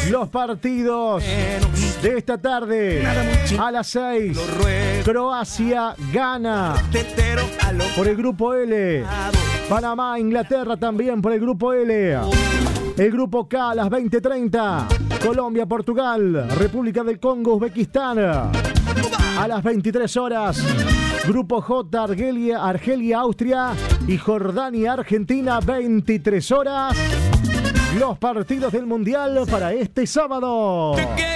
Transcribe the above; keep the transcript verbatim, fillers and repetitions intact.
Los partidos de esta tarde a las seis. Croacia gana por el grupo L. Panamá, Inglaterra también por el grupo L. El grupo K a las veinte treinta. Colombia, Portugal, República del Congo, Uzbekistán. A las veintitrés horas. Grupo J, Argelia, Argelia, Austria y Jordania, Argentina, veintitrés horas. Los partidos del Mundial para este sábado.